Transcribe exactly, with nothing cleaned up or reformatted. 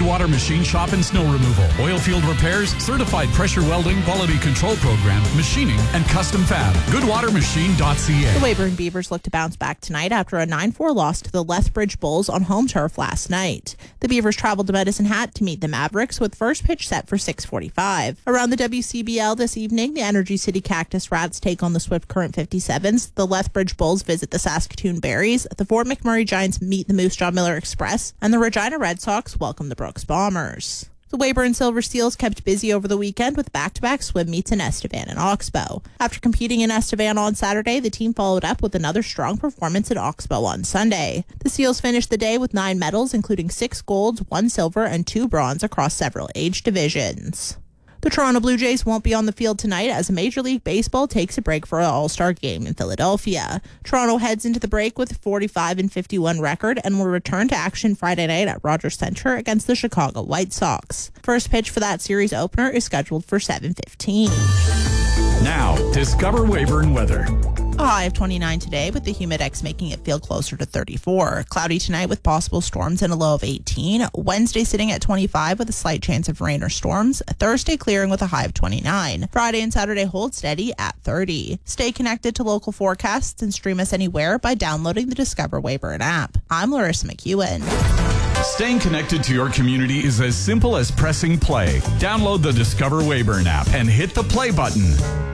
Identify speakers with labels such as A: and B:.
A: Goodwater Machine Shop and Snow Removal, oil field repairs, certified pressure welding, quality control program, machining, and custom fab. Goodwater Machine dot C A.
B: The Weyburn Beavers look to bounce back tonight after a nine four loss to the Lethbridge Bulls on home turf last night. The Beavers traveled to Medicine Hat to meet the Mavericks with first pitch set for six forty-five. Around the W C B L this evening, the Energy City Cactus Rats take on the Swift Current fifty-sevens. The Lethbridge Bulls visit the Saskatoon Berries. The Fort McMurray Giants meet the Moose Jaw Miller Express. And the Regina Red Sox welcome the Brooks Bombers. The Weyburn Silver Seals kept busy over the weekend with back-to-back swim meets in Estevan and Oxbow. After competing in Estevan on Saturday, the team followed up with another strong performance at Oxbow on Sunday. The Seals finished the day with nine medals, including six golds, one silver, and two bronze across several age divisions. The Toronto Blue Jays won't be on the field tonight as Major League Baseball takes a break for an All-Star game in Philadelphia. Toronto heads into the break with a forty-five and fifty-one record and will return to action Friday night at Rogers Center against the Chicago White Sox. First pitch for that series opener is scheduled for seven fifteen.
A: Now, discover Weyburn weather.
B: A high of twenty-nine today with the humidex making it feel closer to thirty-four. Cloudy tonight with possible storms and a low of eighteen. Wednesday sitting at twenty-five with a slight chance of rain or storms. Thursday clearing with a high of twenty-nine. Friday and Saturday hold steady at thirty. Stay connected to local forecasts and stream us anywhere by downloading the Discover Weyburn app. I'm Larissa McEwen.
A: Staying connected to your community is as simple as pressing play. Download the Discover Weyburn app and hit the play button.